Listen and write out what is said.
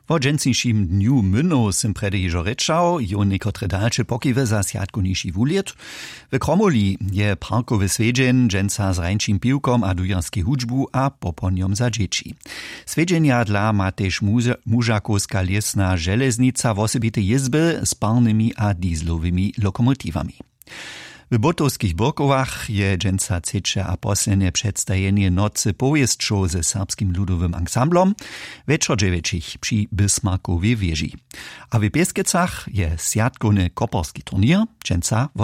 Wo dżęsnišim dniu mynu sym predy hižo rečał, jo nekotre dalsze pokiwy za sjatku niši wuliet. W Kromoli je parkowy svedźeń dżęca z rańčim piwkom a dujanskiej hudžbu a poponjom za dzieci. Svedźenia dla ma tež mužakowska lesna železnica wosebite jezby z parnymi a dieslowymi lokomotywami. W Botowskich Borkowach je dżęca ceče a poslednie przedstawienie nocy powiestshow ze serbskim ludowym ansamblom wieczor 9 przy Bismarckowej wieży. A w Pieskecach je sjatkovny koporski turnier dżęca